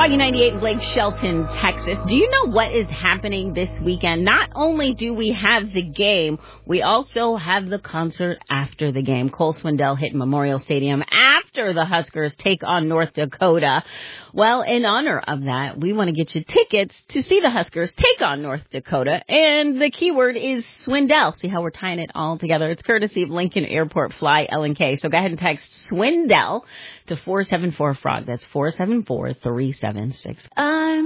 Froggy 98 in Blake Shelton, Texas. Do you know what is happening this weekend? Not only do we have the game, we also have the concert after the game. Cole Swindell hitting Memorial Stadium after the Huskers take on North Dakota. Well, in honor of that, we want to get you tickets to see the Huskers take on North Dakota. And the keyword is Swindell. See how we're tying it all together? It's courtesy of Lincoln Airport Fly LNK. So go ahead and text Swindell to 474-FROG. That's 474-3766.